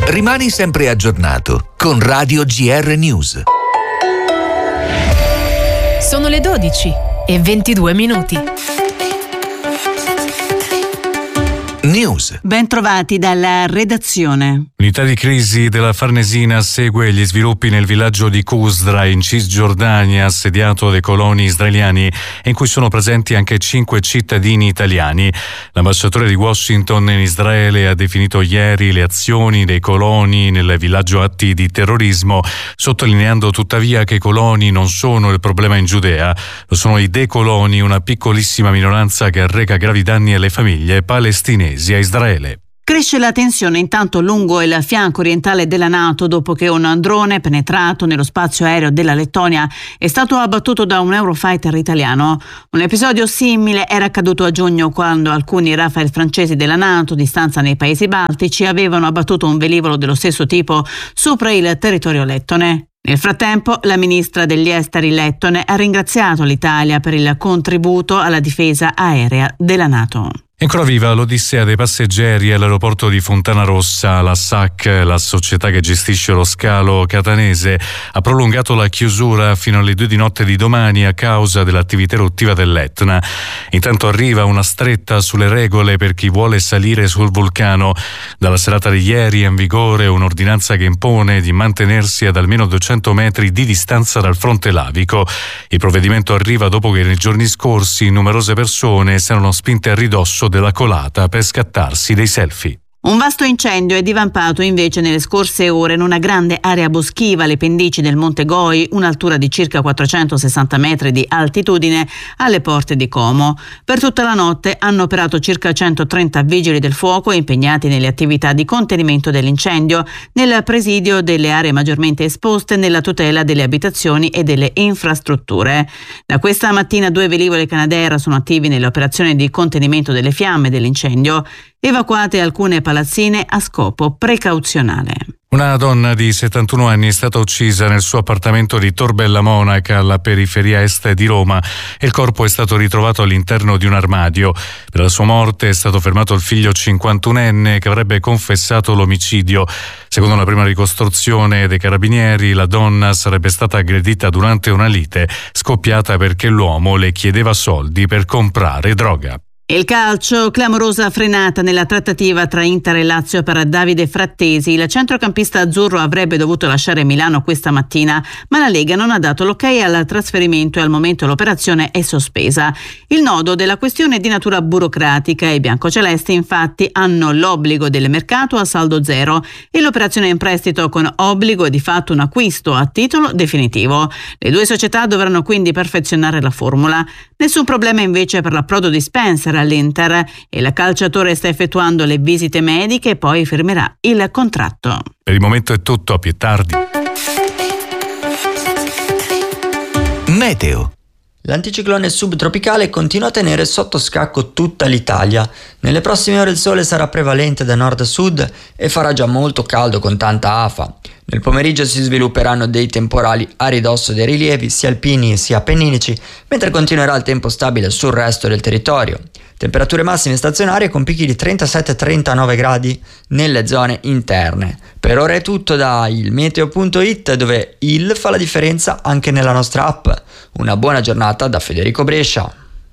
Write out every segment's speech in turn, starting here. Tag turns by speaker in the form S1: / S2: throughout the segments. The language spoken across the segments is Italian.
S1: Rimani sempre aggiornato con Radio GR News.
S2: Sono le 12:22.
S1: News.
S3: Ben trovati dalla redazione.
S4: L'unità di crisi della Farnesina segue gli sviluppi nel villaggio di Qusra in Cisgiordania, assediato dai coloni israeliani e in cui sono presenti anche 5 cittadini italiani. L'ambasciatore di Washington in Israele ha definito ieri le azioni dei coloni nel villaggio atti di terrorismo, sottolineando tuttavia che i coloni non sono il problema in Giudea, lo sono i decoloni, una piccolissima minoranza che arreca gravi danni alle famiglie palestinesi a Israele.
S3: Cresce la tensione intanto lungo il fianco orientale della NATO dopo che un drone penetrato nello spazio aereo della Lettonia è stato abbattuto da un Eurofighter italiano. Un episodio simile era accaduto a giugno quando alcuni Rafale francesi della NATO di stanza nei paesi baltici avevano abbattuto un velivolo dello stesso tipo sopra il territorio lettone. Nel frattempo, la ministra degli esteri lettone ha ringraziato l'Italia per il contributo alla difesa aerea della NATO.
S4: Ancora viva l'odissea dei passeggeri all'aeroporto di Fontanarossa. La SAC, la società che gestisce lo scalo catanese, ha prolungato la chiusura fino alle 2 di notte di domani a causa dell'attività eruttiva dell'Etna. Intanto arriva una stretta sulle regole per chi vuole salire sul vulcano. Dalla serata di ieri è in vigore un'ordinanza che impone di mantenersi ad almeno 200 metri di distanza dal fronte lavico. Il provvedimento arriva dopo che nei giorni scorsi numerose persone si erano spinte a ridosso della colata per scattarsi dei selfie.
S3: Un vasto incendio è divampato invece nelle scorse ore in una grande area boschiva alle pendici del Monte Goi, un'altura di circa 460 metri di altitudine alle porte di Como. Per tutta la notte hanno operato circa 130 vigili del fuoco impegnati nelle attività di contenimento dell'incendio, nel presidio delle aree maggiormente esposte, nella tutela delle abitazioni e delle infrastrutture. Da questa mattina 2 velivoli Canadair sono attivi nelle operazioni di contenimento delle fiamme dell'incendio. Evacuate alcune palazzine a scopo precauzionale.
S4: Una donna di 71 anni è stata uccisa nel suo appartamento di Torbella Monaca, alla periferia est di Roma, e il corpo è stato ritrovato all'interno di un armadio. Per la sua morte è stato fermato il figlio 51enne che avrebbe confessato l'omicidio. Secondo la prima ricostruzione dei carabinieri, la donna sarebbe stata aggredita durante una lite scoppiata perché l'uomo le chiedeva soldi per comprare droga.
S3: Il calcio, clamorosa frenata nella trattativa tra Inter e Lazio per Davide Frattesi. Il centrocampista azzurro avrebbe dovuto lasciare Milano questa mattina, ma la Lega non ha dato l'ok al trasferimento e al momento l'operazione è sospesa. Il nodo della questione è di natura burocratica e i biancocelesti infatti hanno l'obbligo del mercato a saldo zero e l'operazione in prestito con obbligo è di fatto un acquisto a titolo definitivo. Le due società dovranno quindi perfezionare la formula. Nessun problema invece per l'approdo di Spencer all'Inter e il calciatore sta effettuando le visite mediche e poi firmerà il contratto.
S4: Per il momento è tutto, a più tardi.
S1: Meteo.
S5: L'anticiclone subtropicale continua a tenere sotto scacco tutta l'Italia. Nelle prossime ore il sole sarà prevalente da nord a sud e farà già molto caldo con tanta afa. Nel pomeriggio si svilupperanno dei temporali a ridosso dei rilievi sia alpini sia appenninici, mentre continuerà il tempo stabile sul resto del territorio. Temperature massime stazionarie con picchi di 37-39 gradi nelle zone interne. Per ora è tutto da ilmeteo.it, dove il fa la differenza anche nella nostra app. Una buona giornata da Federico Brescia.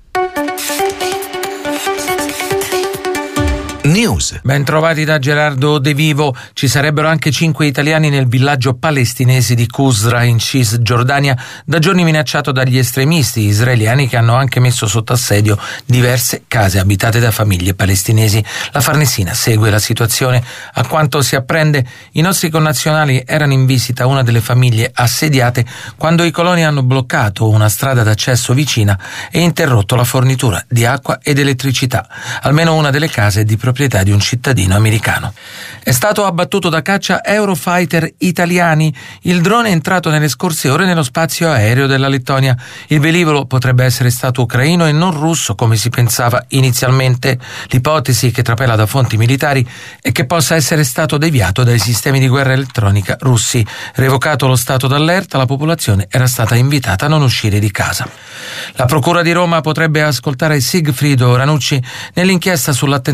S1: News.
S6: Ben trovati da Gerardo De Vivo. Ci sarebbero anche 5 italiani nel villaggio palestinese di Qusra in Cisgiordania, da giorni minacciato dagli estremisti israeliani che hanno anche messo sotto assedio diverse case abitate da famiglie palestinesi. La Farnesina segue la situazione. A quanto si apprende, i nostri connazionali erano in visita a una delle famiglie assediate quando i coloni hanno bloccato una strada d'accesso vicina e interrotto la fornitura di acqua ed elettricità. Almeno una delle case è di proprietà di un cittadino americano. È stato abbattuto da caccia Eurofighter italiani. Il drone è entrato nelle scorse ore nello spazio aereo della Lettonia. Il velivolo potrebbe essere stato ucraino e non russo come si pensava inizialmente. L'ipotesi che trapela da fonti militari è che possa essere stato deviato dai sistemi di guerra elettronica russi. Revocato lo stato d'allerta, la popolazione era stata invitata a non uscire di casa. La Procura di Roma potrebbe ascoltare Sigfrido Ranucci nell'inchiesta sull'attentato dell'8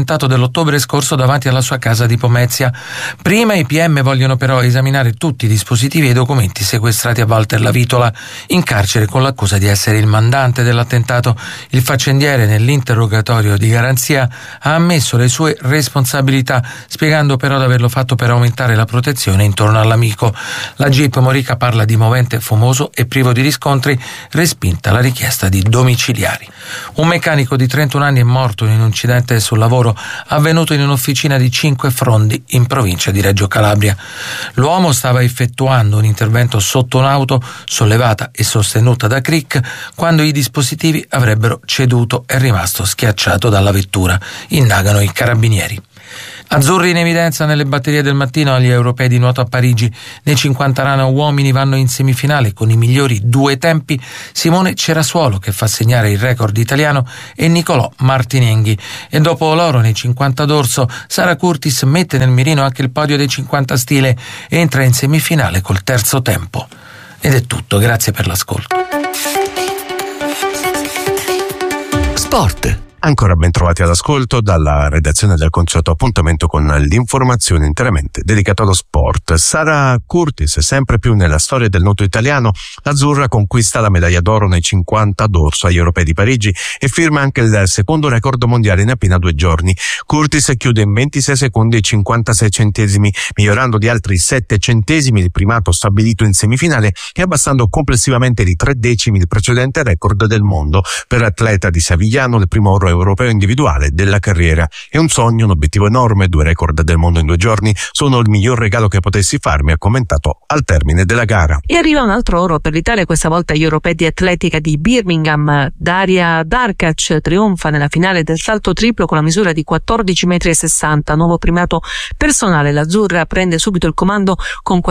S6: l'ottobre scorso davanti alla sua casa di Pomezia. Prima i PM vogliono però esaminare tutti i dispositivi e i documenti sequestrati a Walter Lavitola, in carcere con l'accusa di essere il mandante dell'attentato. Il faccendiere nell'interrogatorio di garanzia ha ammesso le sue responsabilità, spiegando però di averlo fatto per aumentare la protezione intorno all'amico. La GIP Morica parla di movente fumoso e privo di riscontri, respinta la richiesta di domiciliari. Un meccanico di 31 anni è morto in un incidente sul lavoro avvenuto in un'officina di Cinque Frondi in provincia di Reggio Calabria. L'uomo stava effettuando un intervento sotto un'auto sollevata e sostenuta da cric quando i dispositivi avrebbero ceduto e è rimasto schiacciato dalla vettura, indagano i carabinieri. Azzurri in evidenza nelle batterie del mattino agli europei di nuoto a Parigi. Nei 50 rana uomini vanno in semifinale con i migliori 2 tempi Simone Cerasuolo, che fa segnare il record italiano, e Nicolò Martinenghi. E dopo loro nei 50 dorso Sara Curtis mette nel mirino anche il podio dei 50 stile e entra in semifinale col terzo tempo. Ed è tutto, grazie per l'ascolto.
S1: Sport.
S7: Ancora ben trovati all'ascolto dalla redazione del consueto appuntamento con l'informazione interamente dedicata allo sport. Sara Curtis, sempre più nella storia del nuoto italiano, l'azzurra conquista la medaglia d'oro nei 50 dorso agli europei di Parigi e firma anche il secondo record mondiale in appena 2 giorni. Curtis chiude in 26 secondi e 56 centesimi, migliorando di altri 7 centesimi il primato stabilito in semifinale e abbassando complessivamente di 3 decimi il precedente record del mondo. Per l'atleta di Savigliano il primo oro europeo individuale della carriera. È un sogno, un obiettivo enorme, 2 record del mondo in 2 giorni sono il miglior regalo che potessi farmi, ha commentato al termine della gara.
S8: E arriva un altro oro per l'Italia, questa volta agli europei di atletica di Birmingham. Daria Darkac trionfa nella finale del salto triplo con la misura di 14,60 m, nuovo primato personale. L'azzurra prende subito il comando con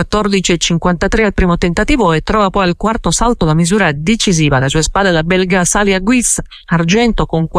S8: 14,53 al primo tentativo e trova poi al quarto salto la misura decisiva. Alle sue spalle la belga Salia Guis, argento con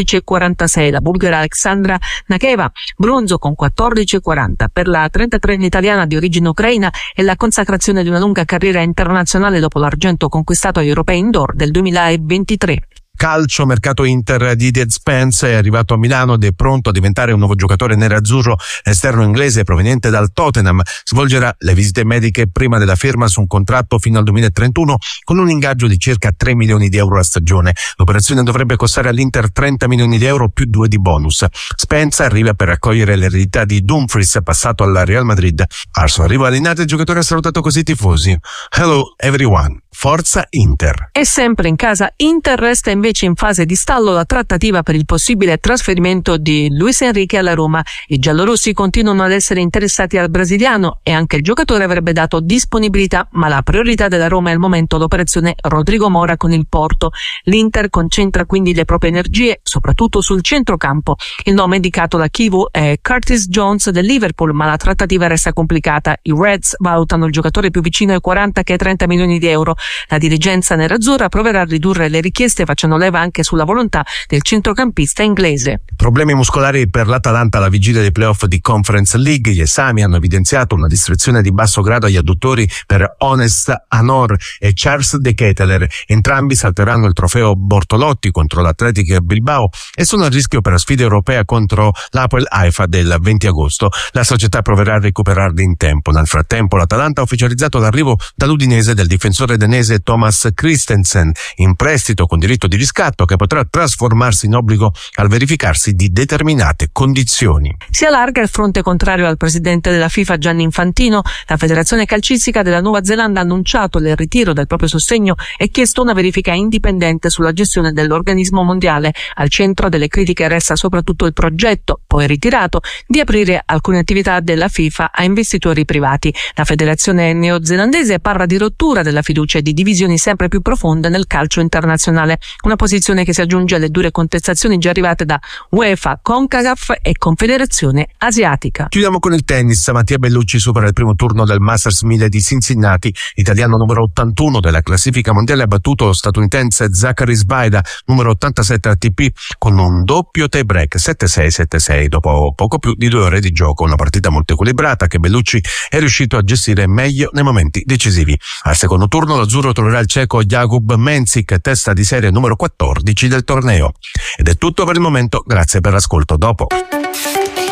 S8: 14,46, la bulgara Alexandra Nakeva, bronzo con 14,40. Per la 33enne italiana di origine ucraina è la consacrazione di una lunga carriera internazionale dopo l'argento conquistato agli europei indoor del 2023.
S7: Calcio, mercato Inter di Didier Spence è arrivato a Milano ed è pronto a diventare un nuovo giocatore nerazzurro. L'esterno inglese proveniente dal Tottenham svolgerà le visite mediche prima della firma su un contratto fino al 2031 con un ingaggio di circa 3 milioni di euro a stagione. L'operazione dovrebbe costare all'Inter 30 milioni di euro più 2 di bonus. Spence arriva per raccogliere l'eredità di Dumfries, passato al Real Madrid. Al suo arrivo all'Inter il giocatore ha salutato così i tifosi: "Hello everyone, forza Inter".
S8: E sempre in casa Inter resta invece in fase di stallo la trattativa per il possibile trasferimento di Luis Enrique alla Roma. I giallorossi continuano ad essere interessati al brasiliano e anche il giocatore avrebbe dato disponibilità, ma la priorità della Roma è al momento l'operazione Rodrigo Mora con il Porto. L'Inter concentra quindi le proprie energie soprattutto sul centrocampo. Il nome indicato da Kivu è Curtis Jones del Liverpool, ma la trattativa resta complicata. I Reds valutano il giocatore più vicino ai 40 che ai 30 milioni di euro. La dirigenza nerazzurra proverà a ridurre le richieste facendo leva anche sulla volontà del centrocampista inglese.
S7: Problemi muscolari per l'Atalanta alla vigilia dei playoff di Conference League. Gli esami hanno evidenziato una distruzione di basso grado agli adduttori per Honest Anor e Charles De Ketelaere. Entrambi salteranno il trofeo Bortolotti contro l'Athletic Bilbao e sono a rischio per la sfida europea contro l'Apoel Haifa del 20 agosto. La società proverà a recuperarli in tempo. Nel frattempo l'Atalanta ha ufficializzato l'arrivo dall'Udinese del difensore danese Thomas Christensen in prestito con diritto di riscatto, che potrà trasformarsi in obbligo al verificarsi di determinate condizioni.
S8: Si allarga il fronte contrario al presidente della FIFA Gianni Infantino. La federazione calcistica della Nuova Zelanda ha annunciato il ritiro del proprio sostegno e chiesto una verifica indipendente sulla gestione dell'organismo mondiale. Al centro delle critiche resta soprattutto il progetto, poi ritirato, di aprire alcune attività della FIFA a investitori privati. La federazione neozelandese parla di rottura della fiducia e di divisioni sempre più profonde nel calcio internazionale, una posizione che si aggiunge alle dure contestazioni già arrivate da UEFA, CONCACAF e Confederazione Asiatica.
S7: Chiudiamo con il tennis. Mattia Bellucci supera il primo turno del Masters 1000 di Cincinnati. L'italiano numero 81 della classifica mondiale ha battuto lo statunitense Zachary Sbaida, numero 87 ATP, con un doppio tie break 7-6-7-6 dopo poco più di 2 ore di gioco. Una partita molto equilibrata che Bellucci è riuscito a gestire meglio nei momenti decisivi. Al secondo turno l'azzurro troverà il ceco Jakub Menzik, testa di serie numero 14 del torneo. Ed è tutto per il momento, grazie per l'ascolto. Dopo.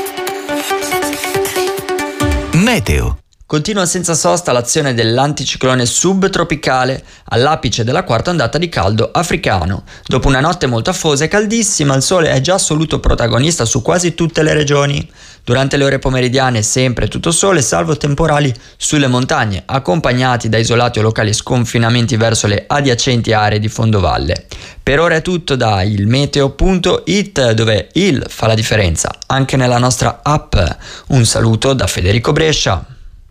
S1: Meteo.
S5: Continua senza sosta l'azione dell'anticiclone subtropicale all'apice della quarta ondata di caldo africano. Dopo una notte molto afosa e caldissima, il sole è già assoluto protagonista su quasi tutte le regioni. Durante le ore pomeridiane sempre tutto sole, salvo temporali sulle montagne, accompagnati da isolati o locali sconfinamenti verso le adiacenti aree di fondovalle. Per ora è tutto da ilmeteo.it, dove il fa la differenza anche nella nostra app. Un saluto da Federico Brescia.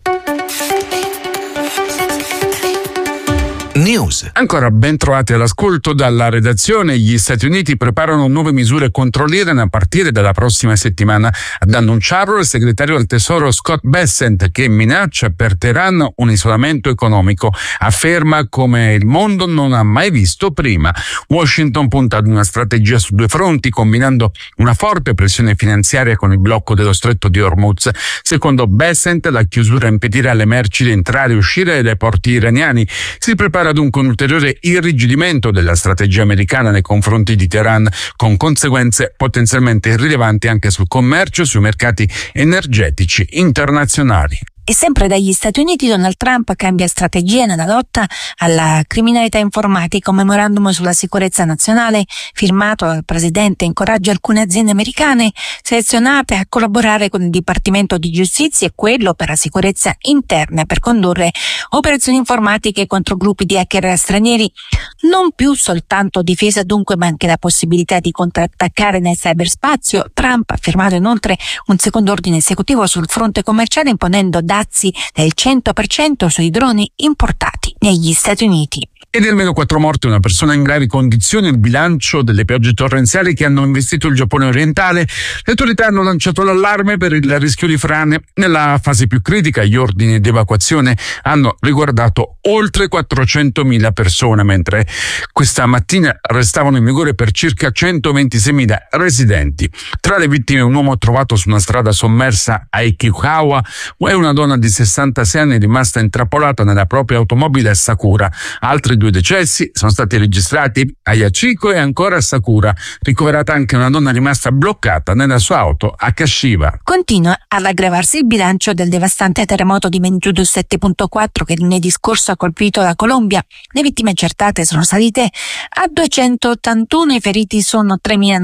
S1: News.
S9: Ancora ben trovati all'ascolto dalla redazione. Gli Stati Uniti preparano nuove misure contro l'Iran a partire dalla prossima settimana. Ad annunciarlo il segretario del Tesoro Scott Bessent, che minaccia per Teheran un isolamento economico. Afferma come il mondo non ha mai visto prima. Washington punta ad una strategia su due fronti, combinando una forte pressione finanziaria con il blocco dello stretto di Hormuz. Secondo Bessent, la chiusura impedirà alle merci di entrare e uscire dai porti iraniani. Si prepara dunque un ulteriore irrigidimento della strategia americana nei confronti di Teheran, con conseguenze potenzialmente rilevanti anche sul commercio e sui mercati energetici internazionali.
S10: E sempre dagli Stati Uniti Donald Trump cambia strategia nella lotta alla criminalità informatica. Un memorandum sulla sicurezza nazionale firmato dal presidente incoraggia alcune aziende americane selezionate a collaborare con il Dipartimento di Giustizia e quello per la sicurezza interna per condurre operazioni informatiche contro gruppi di hacker stranieri. Non più soltanto difesa dunque, ma anche la possibilità di contrattaccare nel cyberspazio. Trump ha firmato inoltre un secondo ordine esecutivo sul fronte commerciale, imponendo dazi del 100% sui droni importati negli Stati Uniti.
S9: Ed almeno 4 morti, una persona in gravi condizioni. Il bilancio delle piogge torrenziali che hanno investito il Giappone orientale. Le autorità hanno lanciato l'allarme per il rischio di frane. Nella fase più critica gli ordini di evacuazione hanno riguardato oltre 400.000 persone, mentre questa mattina restavano in vigore per circa 126.000 residenti. Tra le vittime un uomo trovato su una strada sommersa a Ichikawa e una donna di 66 anni rimasta intrappolata nella propria automobile a Sakura. Altri 2 decessi sono stati registrati a Yachiko e ancora a Sakura. Ricoverata anche una donna rimasta bloccata nella sua auto a Kashiwa.
S10: Continua ad aggravarsi il bilancio del devastante terremoto di magnitudo 7.4 che lunedì scorso ha colpito la Colombia. Le vittime accertate sono salite a 281, i feriti sono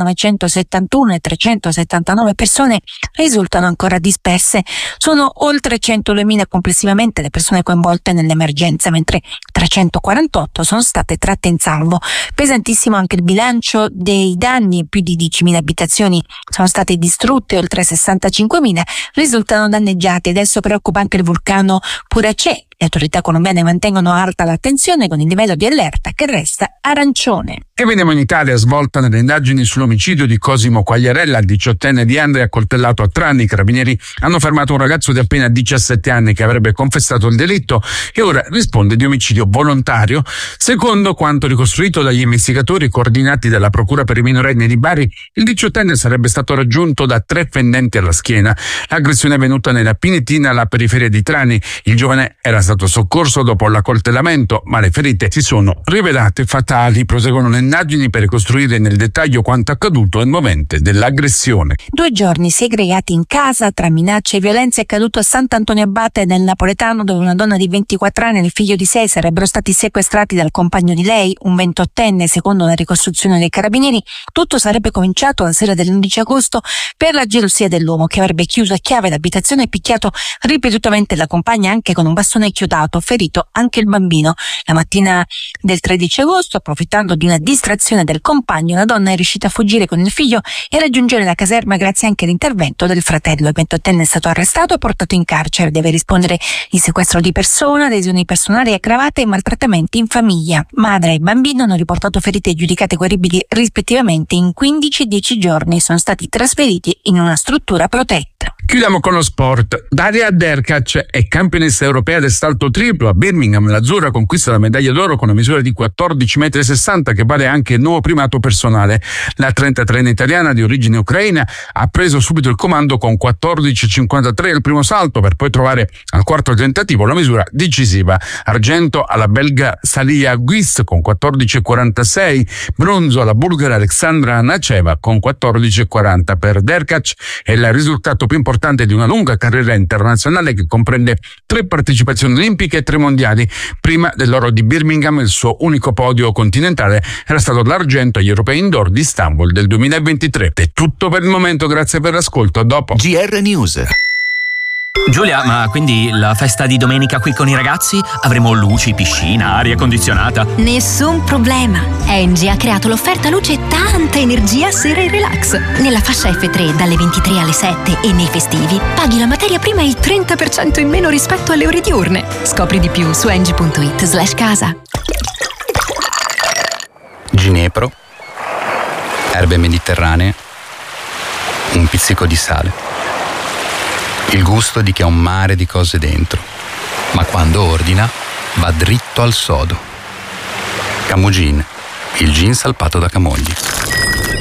S10: 3.971 e 379 persone risultano ancora disperse. Sono oltre 102.000 complessivamente le persone coinvolte nell'emergenza, mentre 348 sono state tratte in salvo. Pesantissimo anche il bilancio dei danni, più di 10.000 abitazioni sono state distrutte, oltre 65.000 risultano danneggiati. Adesso preoccupa anche il vulcano Puracé. Le autorità colombiane mantengono alta l'attenzione con il livello di allerta che resta arancione.
S9: E veniamo in Italia, svolta nelle indagini sull'omicidio di Cosimo Quagliarella, il 18enne di Andria accoltellato a Trani. I carabinieri hanno fermato un ragazzo di appena 17 anni che avrebbe confessato il delitto e ora risponde di omicidio volontario. Secondo quanto ricostruito dagli investigatori coordinati dalla Procura per i minorenni di Bari, il 18enne sarebbe stato raggiunto da 3 fendenti alla schiena. L'aggressione è avvenuta nella Pinetina, alla periferia di Trani. Il giovane era stato soccorso dopo l'accoltellamento, ma le ferite si sono rivelate fatali. Proseguono le indagini per ricostruire nel dettaglio quanto accaduto al momento dell'aggressione.
S10: 2 giorni segregati in casa tra minacce e violenze è accaduto a Sant'Antonio Abate nel Napoletano, dove una donna di 24 anni e il figlio di 6 sarebbero stati sequestrati dal compagno di lei, un 28enne. Secondo la ricostruzione dei carabinieri, tutto sarebbe cominciato la sera dell'11 agosto per la gelosia dell'uomo, che avrebbe chiuso a chiave l'abitazione e picchiato ripetutamente la compagna anche con un bastone chiodato, ferito anche il bambino. La mattina del 13 agosto, approfittando di una distrazione del compagno, la donna è riuscita a fuggire con il figlio e raggiungere la caserma grazie anche all'intervento del fratello. Il 28enne è stato arrestato e portato in carcere. Deve rispondere di sequestro di persona, lesioni personali aggravate e maltrattamenti in famiglia. Madre e bambino hanno riportato ferite giudicate guaribili rispettivamente in 15 e 10 giorni. Sono stati trasferiti in una struttura protetta.
S9: Chiudiamo con lo sport. Daria Derkac è campionessa europea del salto triplo a Birmingham. L'azzurra conquista la medaglia d'oro con una misura di 14,60 m che vale anche il nuovo primato personale. La 33enne italiana di origine ucraina ha preso subito il comando con 14,53 al primo salto, per poi trovare al quarto tentativo la misura decisiva. Argento alla belga Salia Guis con 14,46, bronzo alla bulgara Alexandra Nacheva con 14,40. Per Derkac è il risultato più importante importante di una lunga carriera internazionale che comprende 3 partecipazioni olimpiche e 3 mondiali. Prima dell'oro di Birmingham, il suo unico podio continentale era stato l'argento agli Europei Indoor di Istanbul del 2023. È tutto per il momento, grazie per l'ascolto, a dopo.
S1: GR News.
S11: Giulia, ma quindi la festa di domenica qui con i ragazzi? Avremo luci, piscina, aria condizionata?
S12: Nessun problema. Engie ha creato l'offerta luce e tanta energia sera e relax. Nella fascia F3 dalle 23 alle 7 e nei festivi paghi la materia prima il 30% in meno rispetto alle ore diurne. Scopri di più su engie.it/casa.
S13: Ginepro, erbe mediterranee, un pizzico di sale. Il gusto di chi ha un mare di cose dentro, ma quando ordina va dritto al sodo. Camugin, il gin salpato da Camogli.